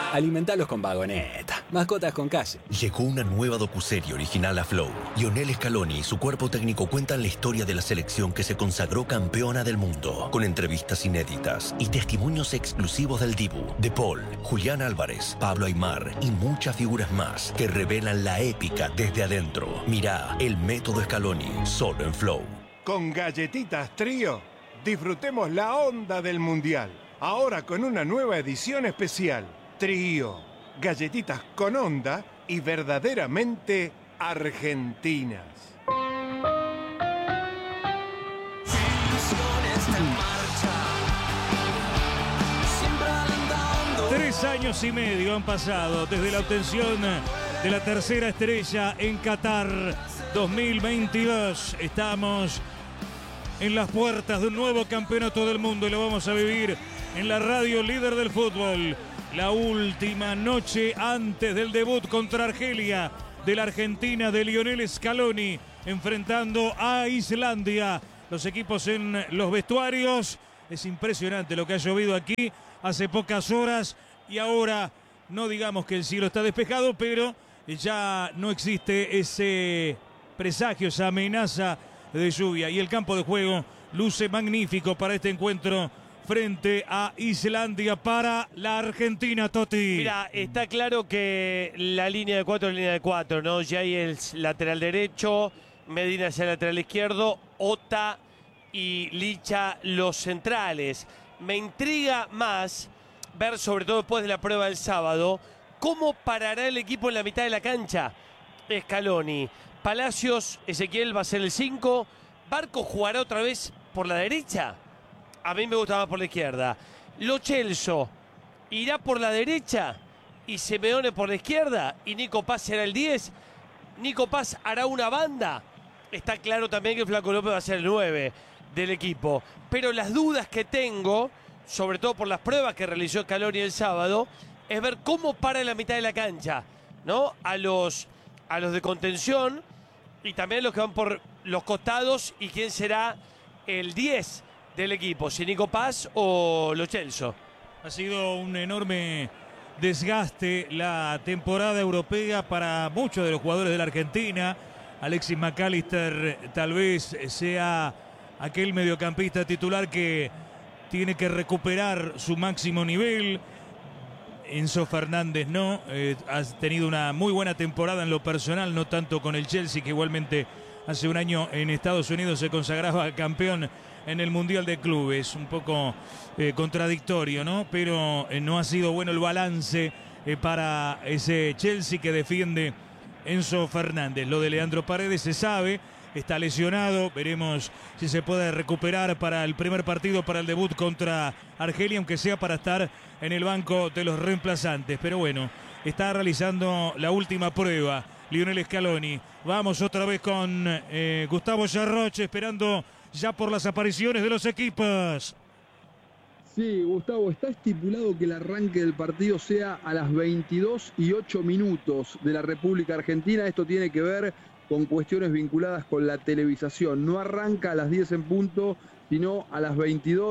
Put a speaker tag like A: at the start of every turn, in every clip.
A: Alimentalos con Vagoneta. Mascotas con calle.
B: Llegó una nueva docuserie original a Flow. Lionel Scaloni y su cuerpo técnico cuentan la historia de la selección que se consagró campeona del mundo, con entrevistas inéditas y testimonios exclusivos del Dibu, De Paul, Julián Álvarez, Pablo Aimar y muchas figuras más que revelan la épica desde adentro. Mirá El Método Scaloni, solo en Flow.
C: Con Galletitas Trío, disfrutemos la onda del Mundial. Ahora con una nueva edición especial. Trío, galletitas con onda y verdaderamente argentinas.
D: 3 años y medio han pasado desde la obtención de la tercera estrella en Qatar 2022. Estamos en las puertas de un nuevo campeonato del mundo y lo vamos a vivir en la radio líder del fútbol. La última noche antes del debut contra Argelia de la Argentina de Lionel Scaloni, enfrentando a Islandia. Los equipos en los vestuarios. Es impresionante lo que ha llovido aquí hace pocas horas y ahora no digamos que el cielo está despejado, pero ya no existe ese presagio, esa amenaza de lluvia. Y el campo de juego luce magnífico para este encuentro frente a Islandia para la Argentina, Toti.
E: Mira, está claro que la línea de 4 es línea de 4, ¿no? Ya hay el lateral derecho, Medina hacia el lateral izquierdo, Ota y Licha los centrales. Me intriga más ver, sobre todo después de la prueba del sábado, cómo parará el equipo en la mitad de la cancha. Scaloni, Palacios, Ezequiel va a ser el 5, Barco jugará otra vez por la derecha. A mí me gusta más por la izquierda. Lo Celso irá por la derecha y Simeone por la izquierda y Nico Paz será el 10. Nico Paz hará una banda. Está claro también que Flaco López va a ser el 9 del equipo. Pero las dudas que tengo, sobre todo por las pruebas que realizó Scaloni el sábado, es ver cómo para en la mitad de la cancha, ¿no? A los de contención y también a los que van por los costados y quién será el 10 del equipo, si Nico Paz o Lo Celso.
D: Ha sido un enorme desgaste la temporada europea para muchos de los jugadores de la Argentina. Alexis McAllister tal vez sea aquel mediocampista titular que tiene que recuperar su máximo nivel. Enzo Fernández no, ha tenido una muy buena temporada en lo personal, no tanto con el Chelsea, que igualmente hace un año en Estados Unidos se consagraba campeón en el Mundial de Clubes. Un poco contradictorio, ¿no? Pero no ha sido bueno el balance para ese Chelsea que defiende Enzo Fernández. Lo de Leandro Paredes se sabe, está lesionado, veremos si se puede recuperar para el primer partido, para el debut contra Argelia, aunque sea para estar en el banco de los reemplazantes. Pero bueno, está realizando la última prueba Lionel Scaloni. Vamos otra vez con Gustavo Yarroche, esperando ya por las apariciones de los equipos.
F: Sí, Gustavo, está estipulado que el arranque del partido sea a las 22:08 de la República Argentina. Esto tiene que ver con cuestiones vinculadas con la televisación. No arranca a las 10 en punto, sino a las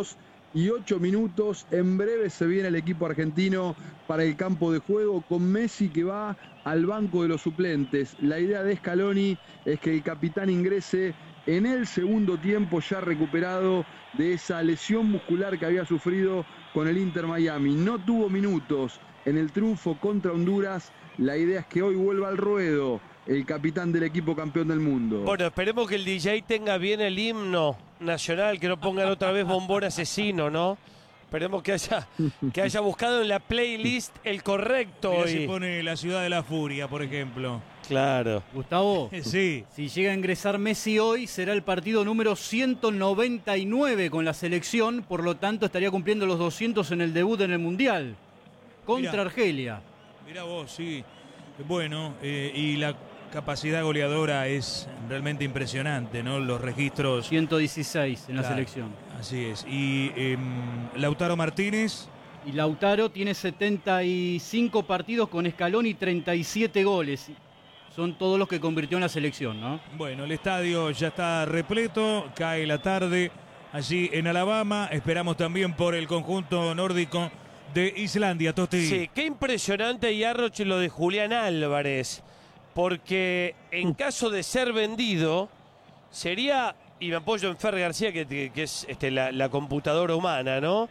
F: 22:08. En breve se viene el equipo argentino para el campo de juego con Messi que va al banco de los suplentes. La idea de Scaloni es que el capitán ingrese en el segundo tiempo, ya recuperado de esa lesión muscular que había sufrido con el Inter Miami. No tuvo minutos en el triunfo contra Honduras. La idea es que hoy vuelva al ruedo el capitán del equipo campeón del mundo.
E: Bueno, esperemos que el DJ tenga bien el himno nacional, que no pongan otra vez Bombón Asesino, ¿no? Esperemos que haya buscado en la playlist el correcto.
D: Mira, si pone La Ciudad de la Furia, por ejemplo.
E: Claro.
G: Gustavo,
D: sí.
G: Si llega a ingresar Messi hoy, será el partido número 199 con la selección, por lo tanto estaría cumpliendo los 200 en el debut en el Mundial contra Argelia.
D: Mirá vos, sí. Bueno, y la capacidad goleadora es realmente impresionante, ¿no? Los registros.
G: 116 en la selección.
D: Así es. Y Lautaro Martínez.
G: Y Lautaro tiene 75 partidos con Scaloni y 37 goles. Son todos los que convirtió en la selección, ¿no?
D: Bueno, el estadio ya está repleto, cae la tarde allí en Alabama. Esperamos también por el conjunto nórdico de Islandia, Totti.
E: Sí, qué impresionante, Yarroch, lo de Julián Álvarez. Porque en caso de ser vendido, sería, y me apoyo en Fer García, que es la computadora humana, ¿no?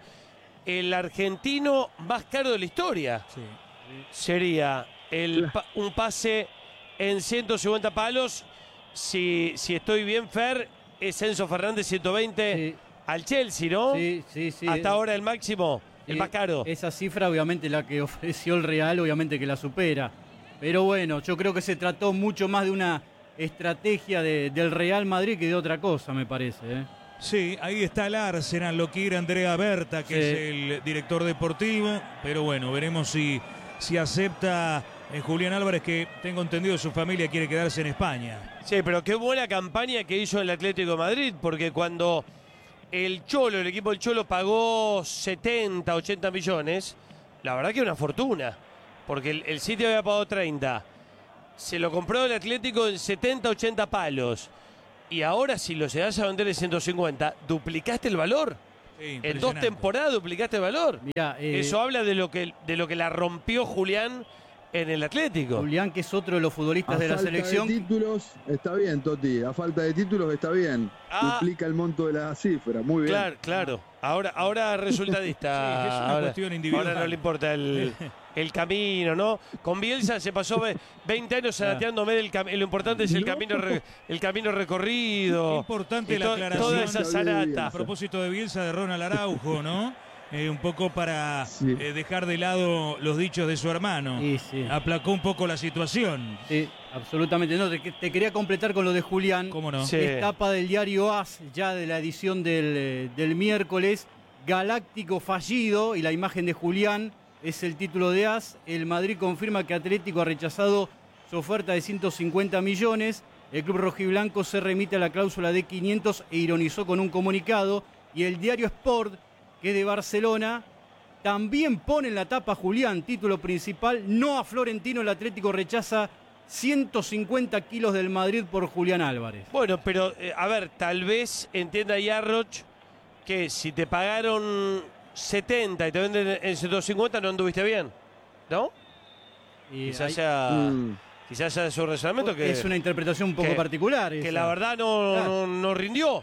E: El argentino más caro de la historia.
D: Sí.
E: Sería un pase en 150 palos. Si estoy bien, Fer, es Enzo Fernández 120
G: Sí.
E: al Chelsea, ¿no?
G: Sí.
E: Hasta ahora el máximo, el más caro.
G: Esa cifra, obviamente, la que ofreció el Real, obviamente que la supera. Pero bueno, yo creo que se trató mucho más de una estrategia del Real Madrid que de otra cosa, me parece, ¿eh?
D: Sí, ahí está el Arsenal, lo quiere Andrea Berta, que es el director deportivo. Pero bueno, veremos si acepta Julián Álvarez, que tengo entendido su familia quiere quedarse en España.
E: Sí, pero qué buena campaña que hizo el Atlético de Madrid, porque cuando el equipo del Cholo pagó 70, 80 millones, la verdad que es una fortuna, porque el City había pagado 30. Se lo compró el Atlético en 70, 80 palos. Y ahora si lo llegas a vender en 150, duplicaste el valor.
D: Sí,
E: En 2 temporadas duplicaste el valor.
G: Mirá,
E: Eso habla de lo que la rompió Julián en el Atlético.
G: Julián, que es otro de los futbolistas de la selección.
F: A falta de títulos, está bien, Totti. A falta de títulos, está bien. Duplica el monto de la cifra. Muy bien.
E: Claro. Ahora resultadista.
D: Sí, es una cuestión individual.
E: Ahora no le importa el camino, ¿no? Con Bielsa se pasó 20 años zanateándome lo importante es el camino recorrido.
D: Qué importante
E: y
D: la aclaración.
E: toda esa zanata.
D: A propósito de Bielsa, de Ronald Araujo, ¿no? Un poco para dejar de lado los dichos de su hermano.
G: Sí.
D: Aplacó un poco la situación.
G: Sí, absolutamente. No, te quería completar con lo de Julián.
D: ¿Cómo no?
E: Sí.
G: Es tapa del diario AS, ya de la edición del miércoles. Galáctico fallido, y la imagen de Julián es el título de AS. El Madrid confirma que Atlético ha rechazado su oferta de 150 millones. El club rojiblanco se remite a la cláusula de 500 e ironizó con un comunicado. Y el diario Sport, que es de Barcelona, también pone en la tapa Julián, título principal. No a Florentino, el Atlético rechaza 150 kilos del Madrid por Julián Álvarez.
E: Bueno, pero a ver, tal vez entienda Yarroch que si te pagaron 70 y te venden en 150 no anduviste bien, ¿no?
G: Y
E: Quizás
G: hay-
E: sea su razonamiento que
G: es una interpretación un poco particular.
E: que
G: esa.
E: la verdad no rindió,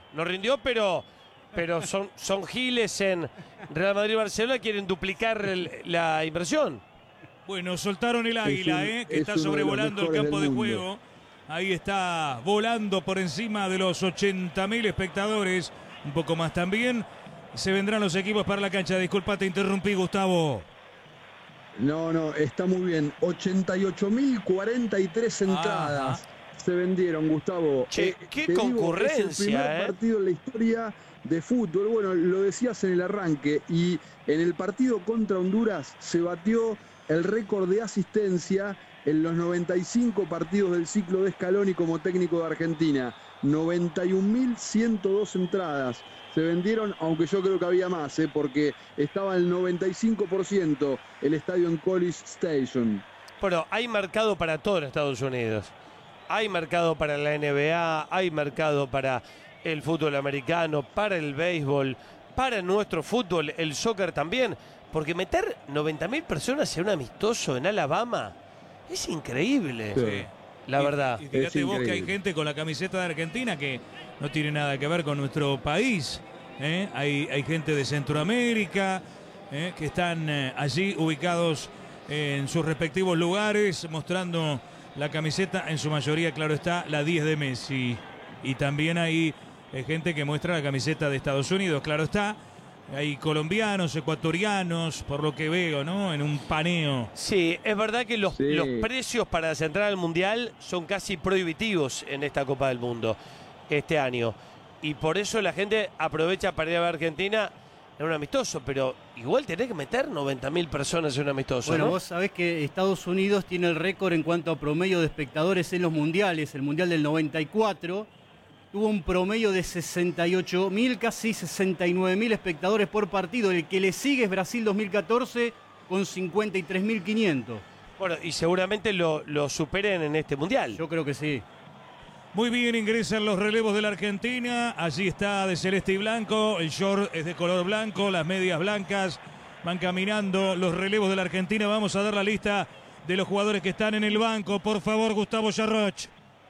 E: pero son giles en Real Madrid y Barcelona, quieren duplicar la inversión.
D: Bueno, soltaron el águila, que está sobrevolando el campo de juego. Ahí está volando por encima de los 80.000 espectadores. Un poco más también. Se vendrán los equipos para la cancha. Disculpa, te interrumpí, Gustavo.
F: No, está muy bien. 88.043 entradas se vendieron, Gustavo.
E: Che, qué
F: te digo,
E: concurrencia,
F: es el primer partido en la historia de fútbol. Bueno, lo decías en el arranque. Y en el partido contra Honduras se batió el récord de asistencia en los 95 partidos del ciclo de Scaloni como técnico de Argentina. 91.102 entradas se vendieron, aunque yo creo que había más, porque estaba el 95% el estadio en College Station.
E: Bueno, hay mercado para todo en Estados Unidos. Hay mercado para la NBA, hay mercado para el fútbol americano, para el béisbol, para nuestro fútbol, el soccer también. Porque meter 90.000 personas en un amistoso en Alabama es increíble.
F: Sí.
E: La verdad.
D: Y fíjate
F: Es
D: vos que hay
F: increíble.
D: gente con la camiseta de Argentina que no tiene nada que ver con nuestro país. Hay gente de Centroamérica que están allí ubicados en sus respectivos lugares, mostrando la camiseta, en su mayoría, claro está, la 10 de Messi. Y también hay gente que muestra la camiseta de Estados Unidos, claro está. Hay colombianos, ecuatorianos, por lo que veo, ¿no? En un paneo.
E: Sí, es verdad que los
F: Sí.
E: precios para entrar al Mundial son casi prohibitivos en esta Copa del Mundo este año. Y por eso la gente aprovecha para ir a ver Argentina en un amistoso. Pero igual tenés que meter 90.000 personas en un amistoso,
G: Bueno,
E: ¿no?
G: vos sabés que Estados Unidos tiene el récord en cuanto a promedio de espectadores en los mundiales. El Mundial del 94 tuvo un promedio de 68.000, casi 69.000 espectadores por partido. El que le sigue es Brasil 2014 con 53.500.
E: Bueno, y seguramente lo superen en este Mundial.
G: Yo creo que sí.
D: Muy bien, ingresan los relevos de la Argentina. Allí está de celeste y blanco. El short es de color blanco, las medias blancas, Van caminando los relevos de la Argentina. Vamos a dar la lista de los jugadores que están en el banco. Por favor, Gustavo Yarroch.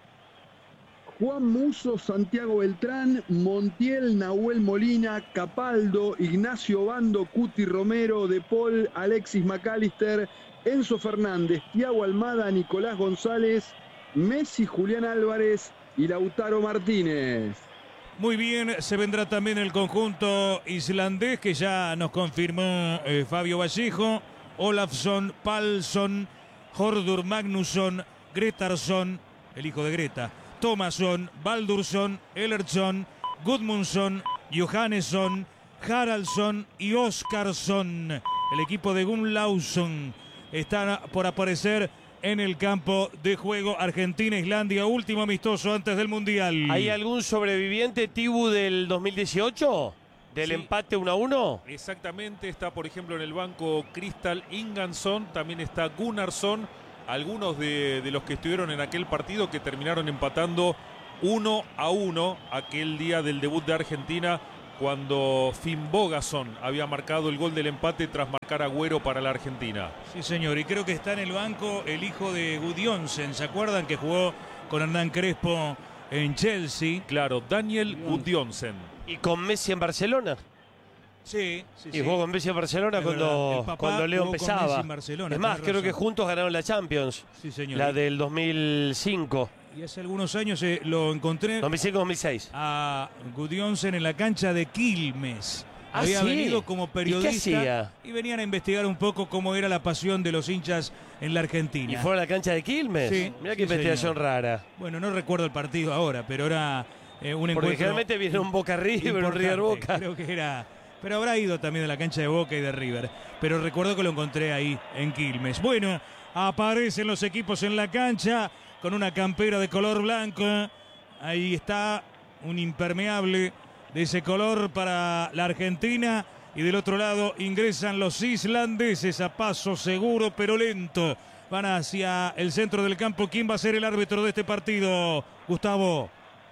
F: Juan Musso, Santiago Beltrán, Montiel, Nahuel Molina, Capaldo, Ignacio Bando, Cuti Romero, De Paul, Alexis McAllister, Enzo Fernández, Thiago Almada, Nicolás González, Messi, Julián Álvarez y Lautaro Martínez.
D: Muy bien, se vendrá también el conjunto islandés que ya nos confirmó Fabio Vallejo, Olafsson, Palsson, Hordur Magnusson, Gretarsson, el hijo de Greta, Thomasson, Baldursson, Ellertsson, Gudmundsson, Johannesson, Haraldsson y Oskarsson. El equipo de Gunnlaugson está por aparecer en el campo de juego. Argentina-Islandia, último amistoso antes del Mundial.
E: ¿Hay algún sobreviviente, Tibu, del 2018? ¿Del empate 1-1?
H: Exactamente, está por ejemplo en el banco Kristall Ingansson, también está Gunnarsson, algunos de los que estuvieron en aquel partido que terminaron empatando 1-1 aquel día del debut de Argentina, cuando Finn Bogason había marcado el gol del empate tras marcar Agüero para la Argentina.
D: Sí, señor, y creo que está en el banco el hijo de Gudjonsen, ¿se acuerdan? Que jugó con Hernán Crespo en Chelsea.
H: Claro, Daniel Gudjonsen.
E: ¿Y con Messi en Barcelona?
D: Sí.
E: Y jugó con Messi en Barcelona cuando Leo empezaba. Es más, creo que juntos ganaron la Champions.
D: Sí, señor.
E: La del 2005.
D: Y hace algunos años lo encontré
E: 2005-2006
D: a Gudjonsen en la cancha de Quilmes. Había venido como periodista.
E: ¿Y qué hacía?
D: Y venían a investigar un poco cómo era la pasión de los hinchas en la Argentina.
E: ¿Y fue a la cancha de Quilmes?
D: Sí.
E: Mirá qué investigación rara.
D: Bueno, no recuerdo el partido ahora, pero era un encuentro.
E: Porque generalmente viene un Boca River, un River Boca.
D: Creo que era. Pero habrá ido también a la cancha de Boca y de River. Pero recuerdo que lo encontré ahí en Quilmes. Bueno, aparecen los equipos en la cancha con una campera de color blanco. Ahí está un impermeable de ese color para la Argentina. Y del otro lado ingresan los islandeses a paso seguro pero lento. Van hacia el centro del campo. ¿Quién va a ser el árbitro de este partido, Gustavo?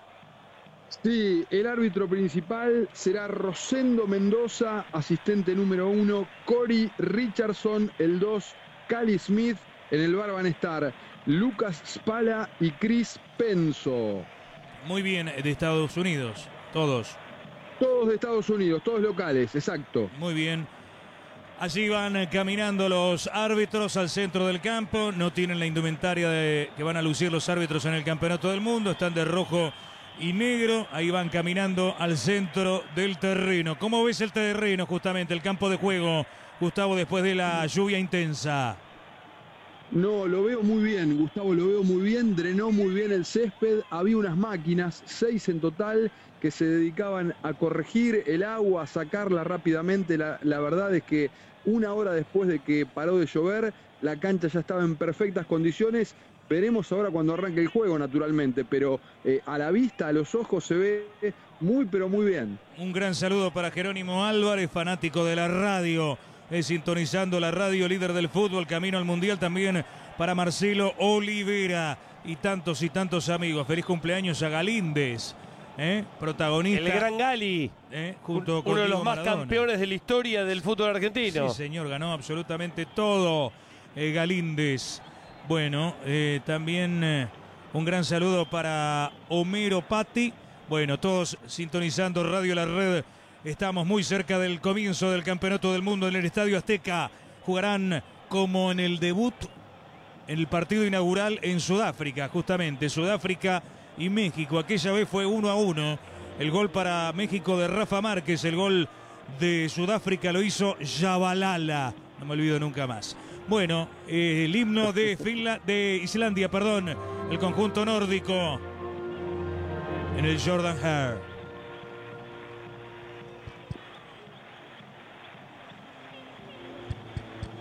F: Sí, el árbitro principal será Rosendo Mendoza, asistente número 1, Cory Richardson, el 2, Cali Smith, en el bar van a estar Lucas Spala y Chris Penso.
D: Muy bien, de Estados Unidos, todos.
F: Todos de Estados Unidos, todos locales, exacto.
D: Muy bien. Allí van caminando los árbitros al centro del campo. No tienen la indumentaria que van a lucir los árbitros en el Campeonato del Mundo. Están de rojo y negro. Ahí van caminando al centro del terreno. ¿Cómo ves el terreno, justamente, el campo de juego, Gustavo, después de la lluvia intensa?
F: No, lo veo muy bien, Gustavo, lo veo muy bien. Drenó muy bien el césped. Había unas máquinas, 6 en total, que se dedicaban a corregir el agua, a sacarla rápidamente. La verdad es que una hora después de que paró de llover, la cancha ya estaba en perfectas condiciones. Veremos ahora cuando arranque el juego, naturalmente, pero a la vista, a los ojos, se ve muy, pero muy bien.
D: Un gran saludo para Jerónimo Álvarez, fanático de la radio, sintonizando la radio, líder del fútbol, camino al Mundial. También para Marcelo Olivera y tantos amigos. Feliz cumpleaños a Galíndez, protagonista.
E: El gran Gali,
D: junto con
E: uno de los
D: Diego
E: más
D: Maradona.
E: Campeones de la historia del fútbol argentino.
D: Sí, señor, ganó absolutamente todo Galíndez. Bueno, también un gran saludo para Homero Patti. Bueno, todos sintonizando Radio La Red. Estamos muy cerca del comienzo del Campeonato del Mundo en el Estadio Azteca. Jugarán como en el debut, en el partido inaugural en Sudáfrica, justamente. Sudáfrica y México. Aquella vez fue 1-1. El gol para México de Rafa Márquez. El gol de Sudáfrica lo hizo Yabalala. No me olvido nunca más. Bueno, el himno de Islandia, el conjunto nórdico en el Jordan Hare.